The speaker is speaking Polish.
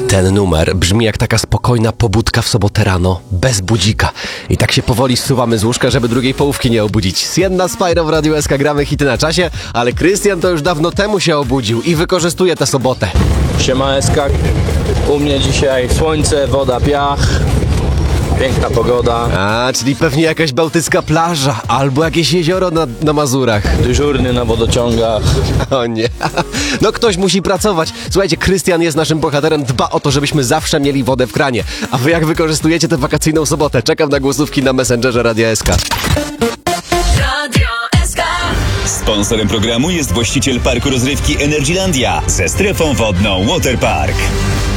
Ten numer brzmi jak taka spokojna pobudka w sobotę rano, bez budzika. I tak się powoli zsuwamy z łóżka, żeby drugiej połówki nie obudzić. Sienna Spyro w Radiu SK, gramy hity na czasie, ale Krystian to już dawno temu się obudził i wykorzystuje tę sobotę. Siema SK, u mnie dzisiaj słońce, woda, piach, piękna pogoda. A, czyli pewnie jakaś bałtycka plaża albo jakieś jezioro na Mazurach. Dyżurny na wodociągach. O nie, no ktoś musi pracować. Słuchajcie, Krystian jest naszym bohaterem, dba o to, żebyśmy zawsze mieli wodę w kranie. A wy jak wykorzystujecie tę wakacyjną sobotę? Czekam na głosówki na Messengerze Radia SK. Sponsorem programu jest właściciel parku rozrywki Energylandia ze strefą wodną Waterpark.